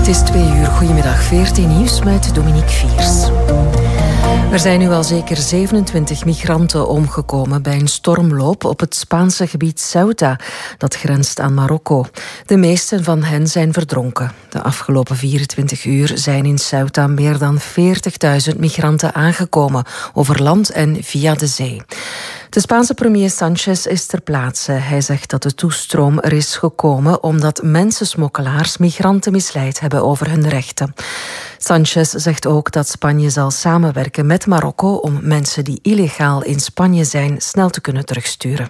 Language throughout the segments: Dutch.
Het is 2 uur. Goedemiddag, 14 nieuws met Dominique Viers. Er zijn nu al zeker 27 migranten omgekomen bij een stormloop op het Spaanse gebied Ceuta, dat grenst aan Marokko. De meesten van hen zijn verdronken. De afgelopen 24 uur zijn in Ceuta meer dan 40.000 migranten aangekomen, over land en via de zee. De Spaanse premier Sánchez is ter plaatse. Hij zegt dat de toestroom er is gekomen omdat mensensmokkelaars migranten misleid hebben over hun rechten. Sánchez zegt ook dat Spanje zal samenwerken met Marokko om mensen die illegaal in Spanje zijn snel te kunnen terugsturen.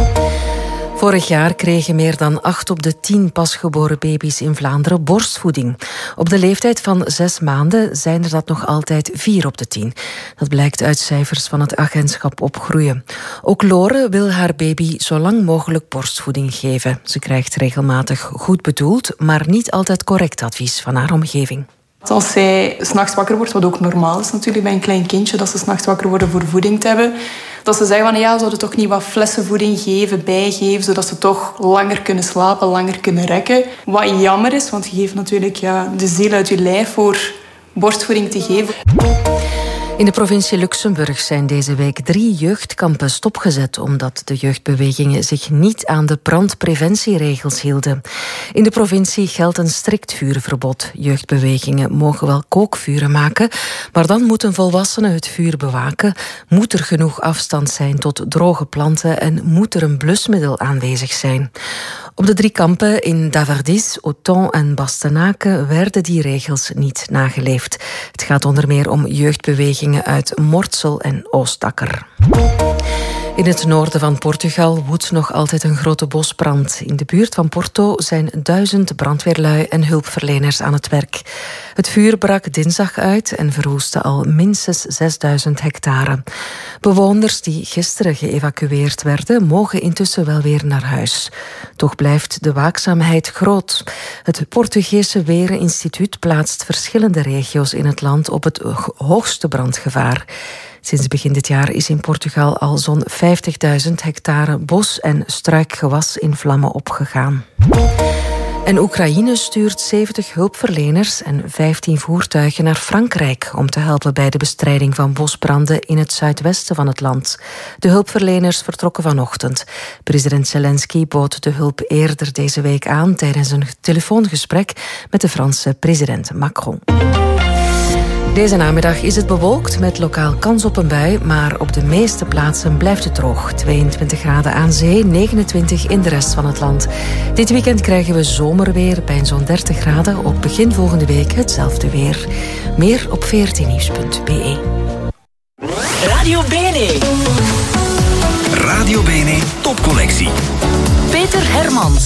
Vorig jaar kregen meer dan 8 op de 10 pasgeboren baby's in Vlaanderen borstvoeding. Op de leeftijd van 6 maanden zijn er dat nog altijd 4 op de 10. Dat blijkt uit cijfers van het agentschap Opgroeien. Ook Lore wil haar baby zo lang mogelijk borstvoeding geven. Ze krijgt regelmatig goed bedoeld, maar niet altijd correct advies van haar omgeving. Als zij 's nachts wakker wordt, wat ook normaal is natuurlijk bij een klein kindje, dat ze 's nachts wakker worden voor voeding te hebben, dat ze zeggen van ja, we zouden toch niet wat flessen voeding geven, bijgeven, zodat ze toch langer kunnen slapen, langer kunnen rekken. Wat jammer is, want je geeft natuurlijk de ziel uit je lijf voor borstvoeding te geven. In de provincie Luxemburg zijn deze week 3 jeugdkampen stopgezet omdat de jeugdbewegingen zich niet aan de brandpreventieregels hielden. In de provincie geldt een strikt vuurverbod. Jeugdbewegingen mogen wel kookvuren maken, maar dan moeten volwassenen het vuur bewaken, moet er genoeg afstand zijn tot droge planten en moet er een blusmiddel aanwezig zijn. Op de 3 kampen in Davardis, Auton en Bastenaken werden die regels niet nageleefd. Het gaat onder meer om jeugdbewegingen uit Mortsel en Oostakker. In het noorden van Portugal woedt nog altijd een grote bosbrand. In de buurt van Porto zijn 1000 brandweerlui en hulpverleners aan het werk. Het vuur brak dinsdag uit en verwoestte al minstens 6000 hectare. Bewoners die gisteren geëvacueerd werden, mogen intussen wel weer naar huis. Toch blijft de waakzaamheid groot. Het Portugese Weereninstituut plaatst verschillende regio's in het land op het hoogste brandgevaar. Sinds begin dit jaar is in Portugal al zo'n 50.000 hectare bos- en struikgewas in vlammen opgegaan. En Oekraïne stuurt 70 hulpverleners en 15 voertuigen naar Frankrijk om te helpen bij de bestrijding van bosbranden in het zuidwesten van het land. De hulpverleners vertrokken vanochtend. President Zelensky bood de hulp eerder deze week aan tijdens een telefoongesprek met de Franse president Macron. Deze namiddag is het bewolkt met lokaal kans op een bui, maar op de meeste plaatsen blijft het droog. 22 graden aan zee, 29 in de rest van het land. Dit weekend krijgen we zomerweer bij zo'n 30 graden. Ook begin volgende week hetzelfde weer. Meer op 14nieuws.be. Radio Bene. Radio Bene topcollectie. Peter Hermans.